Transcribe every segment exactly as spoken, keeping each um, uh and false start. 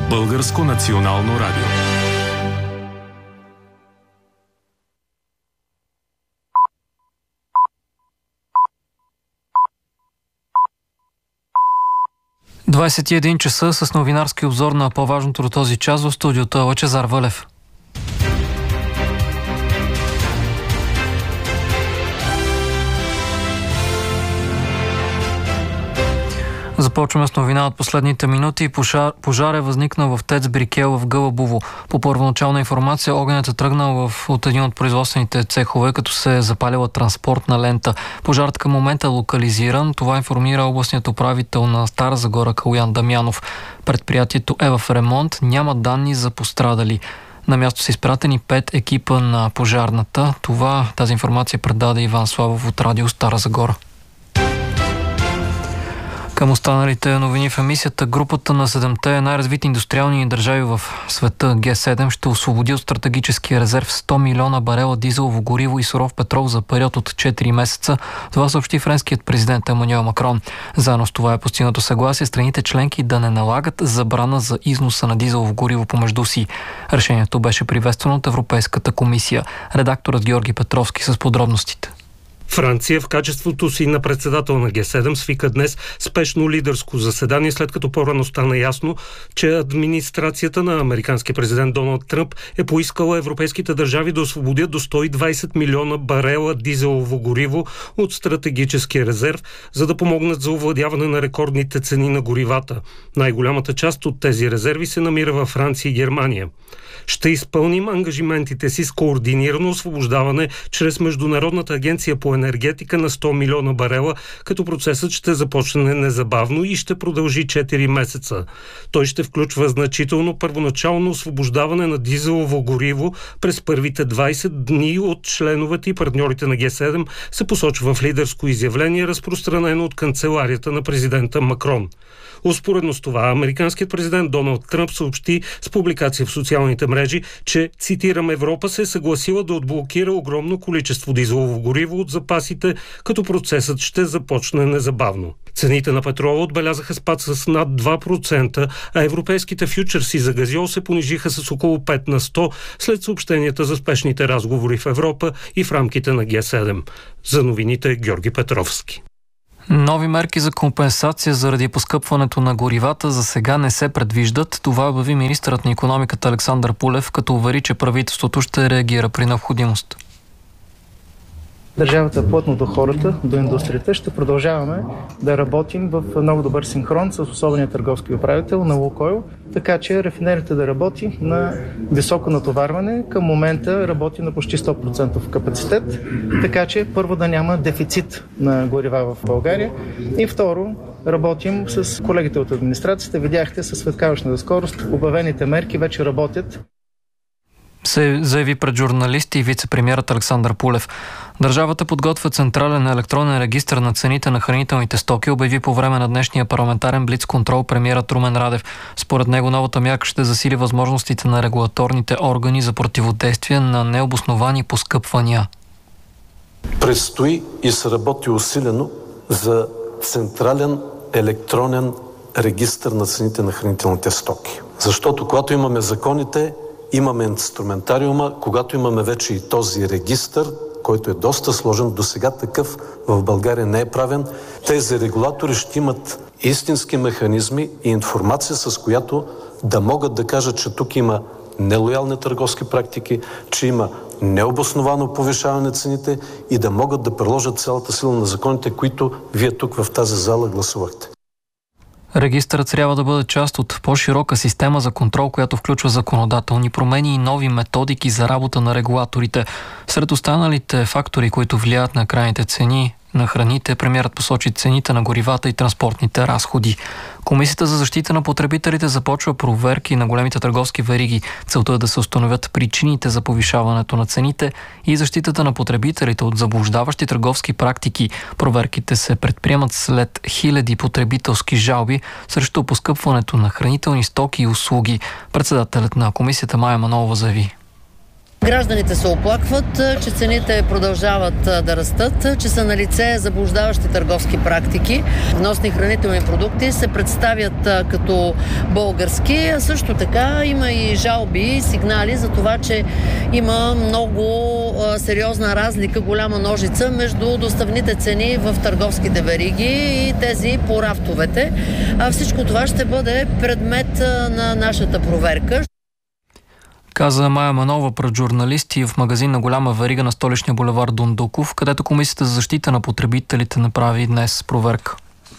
Българско национално радио. двадесет и един часа с новинарски обзор на по-важното до този час в студиото Лъчезар Вълев. Започваме с новина от последните минути. Пожар, пожар е възникнал в ТЕЦ Брикел в Гълъбово. По първоначална информация, огънят е тръгнал в, от един от производствените цехове, като се е запалила транспортна лента. Пожарът към момента е локализиран. Това информира областният управител на Стара Загора Калуян Дамянов. Предприятието е в ремонт. Няма данни за пострадали. На място са изпратени пет екипа на пожарната. Това, тази информация предаде Иван Славов от радио Стара Загора. Към останалите новини в емисията, групата на седемте най-развити индустриални държави в света Г седем ще освободи от стратегическия резерв сто милиона барела дизелово гориво и суров петрол за период от четири месеца. Това съобщи френският президент Емануел Макрон. Заедно с това е постигнато съгласие страните членки да не налагат забрана за износа на дизелово гориво помежду си. Решението беше приветствано от Европейската комисия. Редакторът Георги Петровски с подробностите. Франция в качеството си на председател на Г седем свика днес спешно лидерско заседание, след като по-рано стана ясно, че администрацията на американския президент Доналд Тръмп е поискала европейските държави да освободят до сто и двадесет милиона барела дизелово гориво от стратегическия резерв, за да помогнат за овладяване на рекордните цени на горивата. Най-голямата част от тези резерви се намира във Франция и Германия. Ще изпълним ангажиментите си с координирано освобождаване чрез Международната агенция по енергетика на сто милиона барела, като процесът ще започне незабавно и ще продължи четири месеца. Той ще включва значително първоначално освобождаване на дизелово гориво през първите двадесет дни от членовете и партньорите на Г седем, се посочва в лидерско изявление, разпространено от канцеларията на президента Макрон. Успоредно с това, американският президент Доналд Тръмп съобщи с публикация в социалните мрежи, че, цитирам, Европа се е съгласила да отблокира огромно количество дизелово гориво от запасите, като процесът ще започне незабавно. Цените на петрола отбелязаха спад с над два процента, а европейските фючерси за газьол се понижиха с около пет на сто след съобщенията за спешните разговори в Европа и в рамките на Г седем. За новините Георги Петровски. Нови мерки за компенсация заради поскъпването на горивата за сега не се предвиждат. Това обяви министърът на икономиката Александър Пулев, като увери, че правителството ще реагира при необходимост. Държавата е плътно до хората, до индустрията. Ще продължаваме да работим в много добър синхрон с особения търговски управител на Лукойл, така че рафинерията да работи на високо натоварване. Към момента работи на почти сто процента капацитет, така че първо да няма дефицит на горива в България и второ работим с колегите от администрацията. Видяхте със светкаващата скорост, обявените мерки вече работят. Се заяви пред журналисти и вице-премиерът Александър Пулев. Държавата подготвя централен електронен регистър на цените на хранителните стоки, обяви по време на днешния парламентарен блиц-контрол премиерът Румен Радев. Според него новата мярка ще засили възможностите на регулаторните органи за противодействие на необосновани поскъпвания. Предстои и се работи усилено за централен електронен регистър на цените на хранителните стоки. Защото когато имаме законите, имаме инструментариума, когато имаме вече и този регистър, който е доста сложен, до сега такъв в България не е правен, тези регулатори ще имат истински механизми и информация, с която да могат да кажат, че тук има нелоялни търговски практики, че има необосновано повишаване на цените и да могат да приложат цялата сила на законите, които вие тук в тази зала гласувахте. Регистърът трябва да бъде част от по-широка система за контрол, която включва законодателни промени и нови методики за работа на регулаторите. Сред останалите фактори, които влияят на крайните цени на храните, премиерът посочи цените на горивата и транспортните разходи. Комисията за защита на потребителите започва проверки на големите търговски вериги. Целта е да се установят причините за повишаването на цените и защитата на потребителите от заблуждаващи търговски практики. Проверките се предприемат след хиляди потребителски жалби срещу поскъпването на хранителни стоки и услуги. Председателят на комисията Мая Манолова заяви. Гражданите се оплакват, че цените продължават да растат, че са налице заблуждаващи търговски практики. Вносни хранителни продукти се представят като български, а също така има и жалби и сигнали за това, че има много сериозна разлика, голяма ножица между доставните цени в търговските вериги и тези по рафтовете. А всичко това ще бъде предмет на нашата проверка. Каза Мая Манова пред журналисти в магазин на голяма верига на столичния булевард Дондуков, където Комисията за защита на потребителите направи днес проверка.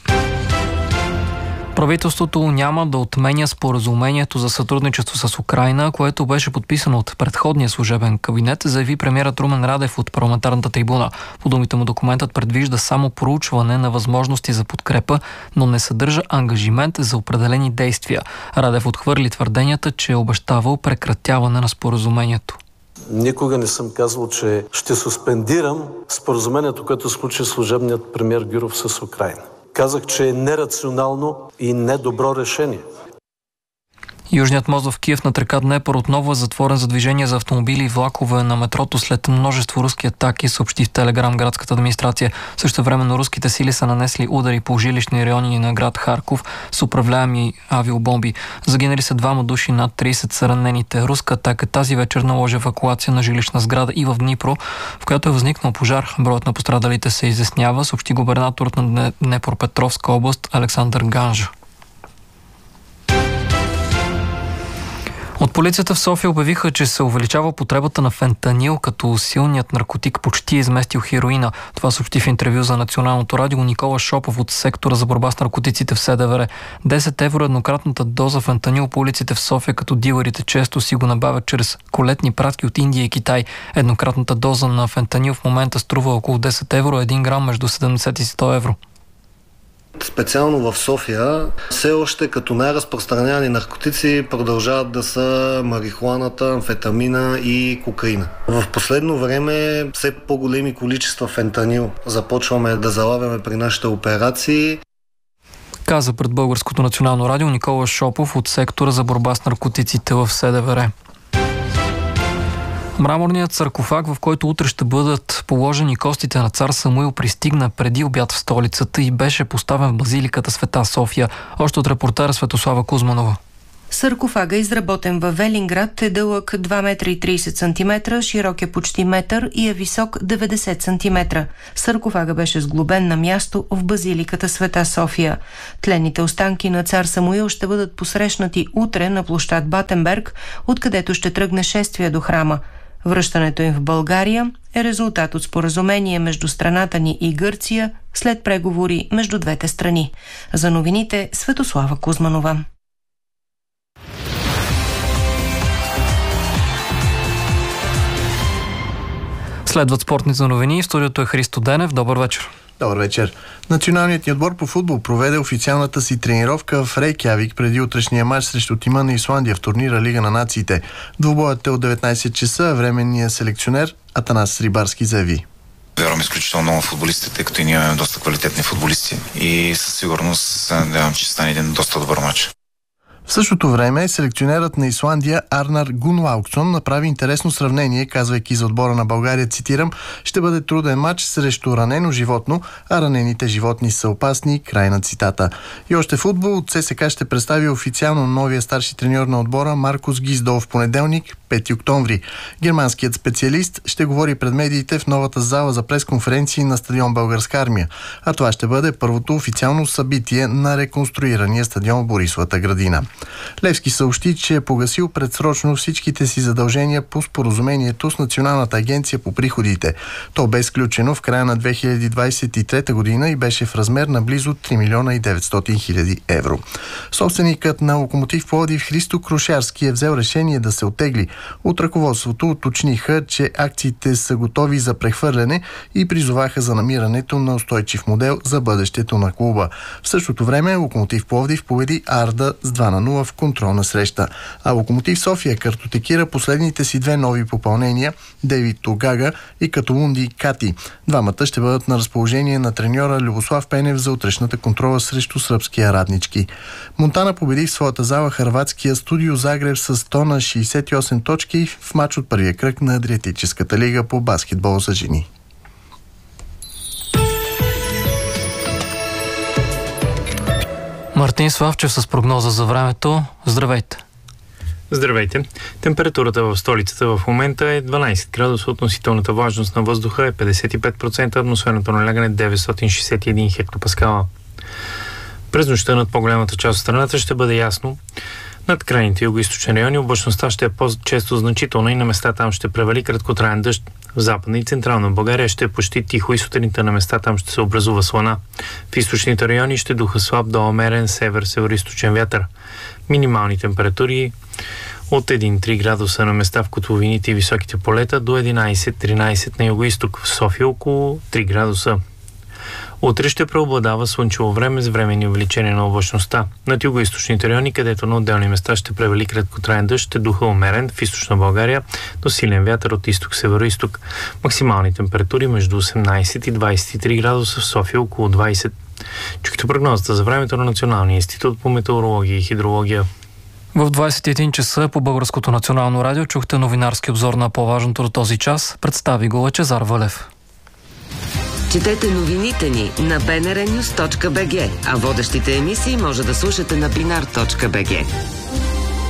Правителството няма да отменя споразумението за сътрудничество с Украйна, което беше подписано от предходния служебен кабинет, заяви премиерът Румен Радев от парламентарната трибуна. По думите му документът предвижда само проучване на възможности за подкрепа, но не съдържа ангажимент за определени действия. Радев отхвърли твърденията, че е обещавал прекратяване на споразумението. Никога не съм казвал, че ще суспендирам споразумението, което сключи служебният премиер Гюров с Украйна. Казах, че е нерационално и недобро решение. Южният мост в Киев над река Днепър отново е затворен за движение за автомобили и влакове на метрото след множество руски атаки, съобщи в Телеграм градската администрация. Същевременно руските сили са нанесли удари по жилищни райони на град Харков с управляеми авиобомби. Загинали са двама души, над трийсет са ранените. Руска атака тази вечер наложи евакуация на жилищна сграда и в Днипро, в която е възникнал пожар. Броят на пострадалите се изяснява, съобщи губернаторът на Днепропетровска област Александър Ганжа. От полицията в София обявиха, че се увеличава потребата на фентанил, като силният наркотик почти е изместил хероина. Това съобщи в интервю за Националното радио Никола Шопов от сектора за борба с наркотиците в СДВР. десет евро еднократната доза фентанил по улиците в София, като дилърите често си го набавят чрез колетни пратки от Индия и Китай. Еднократната доза на фентанил в момента струва около десет евро, един грам между седемдесет и сто евро. Специално в София, все още като най-разпространявани наркотици продължават да са марихуаната, амфетамина и кокаина. В последно време все по-големи количества фентанил започваме да залавяме при нашите операции. Каза пред Българското национално радио Никола Шопов от сектора за борба с наркотиците в СДВР. Мраморният саркофаг, в който утре ще бъдат положени костите на цар Самуил, пристигна преди обяд в столицата и беше поставен в базиликата Света София. Още от репортера Светослава Кузманова. Саркофага, изработен във Велинград, е дълъг два метра и трийсет сантиметра, широк е почти метър и е висок деветдесет сантиметра. Саркофага беше сглобен на място в базиликата Света София. Тленните останки на цар Самуил ще бъдат посрещнати утре на площад Батенберг, откъдето ще тръгне шествие до храма. Връщането им в България е резултат от споразумение между страната ни и Гърция след преговори между двете страни. За новините Светослава Кузманова. Следват спортните новини. В студиото е Христо Денев. Добър вечер. Добър вечер. Националният ни отбор по футбол проведе официалната си тренировка в Рейкявик преди утрешния матч срещу тима на Исландия в турнира Лига на нациите. Двубоят е от деветнайсет часа, а временният селекционер Атанас Рибарски заяви: Вярвам изключително много футболисти, тъй като и ние имаме доста квалитетни футболисти и със сигурност се надявам, че стане един доста добър матч. В същото време селекционерът на Исландия Арнар Гунлауксон направи интересно сравнение, казвайки за отбора на България, цитирам: "Ще бъде труден матч срещу ранено животно, а ранените животни са опасни", край на цитата. И още футбол. От ЦСКА ще представи официално новия старши треньор на отбора Маркус Гиздол в понеделник, пети октомври. Германският специалист ще говори пред медиите в новата зала за пресконференции на стадион Българска армия, а това ще бъде първото официално събитие на реконструирания стадион в Борисовата градина. Левски съобщи, че е погасил предсрочно всичките си задължения по споразумението с Националната агенция по приходите. То бе сключено в края на две хиляди двайсет и трета година и беше в размер на близо три милиона и деветстотин хиляди евро. Собственикът на Локомотив Пловдив Христо Крушарски е взел решение да се оттегли. От ръководството уточниха, че акциите са готови за прехвърляне и призоваха за намирането на устойчив модел за бъдещето на клуба. В същото време Локомотив Пловдив победи Арда с два на нула нула в контролна среща. А Локомотив София картотекира последните си две нови попълнения – Дейвид Тогага и Католунди Кати. Двамата ще бъдат на разположение на треньора Любослав Пенев за утрешната контрола срещу сръбския Раднички. Монтана победи в своята зала хърватския Студио Загреб с сто на шейсет и осем точки в матч от първия кръг на Адриатическата лига по баскетбол за жени. Мартин Славчев с прогноза за времето. Здравейте! Здравейте! Температурата в столицата в момента е дванайсет градуса, относителната влажност на въздуха е петдесет и пет процента, атмосферното налягане деветстотин шейсет и един хектопаскала. През нощта над по-голямата част от страната ще бъде ясно. Над крайните югоизточни райони облачността ще е по-често значителна и на места там ще превали краткотраен дъжд. В Западна и Централна България ще е почти тихо и сутринта на места там ще се образува слана. В източните райони ще духа слаб до умерен север-североизточен вятър. Минимални температури от един до три градуса на места в котловините и високите полета до единайсет до тринайсет на югоизток. В София около три градуса. Утре ще преобладава слънчево време с временни увеличения на облачността. Над югоизточните райони, където на отделни места ще превали краткотраен дъжд, ще духа умерен в източна България до силен вятър от изток-североизток. Максимални температури между осемнайсет и двайсет и три градуса, в София около двайсет. Чухте прогнозата за времето на Националния институт по метеорология и хидрология. В двайсет и един часа по Българското национално радио чухте новинарски обзор на по-важното до този час. Представи го Лъчезар Вълев. Четете новините ни на би ен ар нюс точка би джи, а водещите емисии може да слушате на бинар точка би джи.